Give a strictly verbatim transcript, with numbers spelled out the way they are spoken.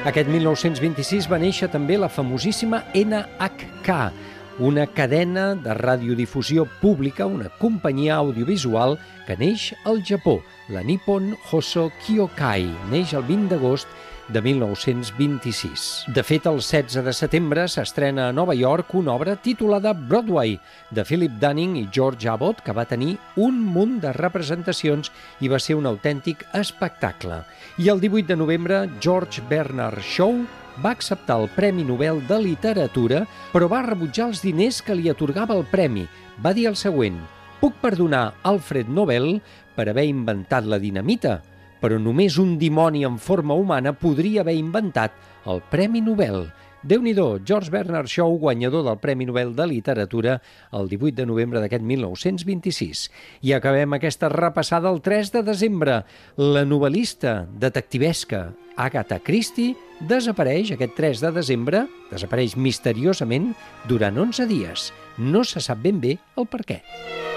Aquest mil nou-cents vint-i-sis va néixer també la famosíssima N H K, una cadena de radiodifusió pública, una companyia audiovisual que neix al Japó, la Nippon Hoso Kyokai, neix el vint d'agost de mil nou-cents vint-i-sis. De fet, el setze de setembre s'estrena a Nova York una obra titulada Broadway, de Philip Dunning i George Abbott, que va tenir un munt de representacions i va ser un autèntic espectacle. I el divuit de novembre, George Bernard Shaw va acceptar el Premi Nobel de Literatura, però va rebutjar els diners que li atorgava el premi. Va dir el següent: «Puc perdonar Alfred Nobel per haver inventat la dinamita, però només un dimoni en forma humana podria haver inventat el Premi Nobel». Déu-n'hi-do, George Bernard Shaw, guanyador del Premi Nobel de Literatura el divuit de novembre d'aquest mil nou-cents vint-i-sis. I acabem aquesta repassada el tres de desembre. La novel·lista detectivesca Agatha Christie desapareix aquest tres de desembre, desapareix misteriosament durant onze dies. No se sap ben bé el per què.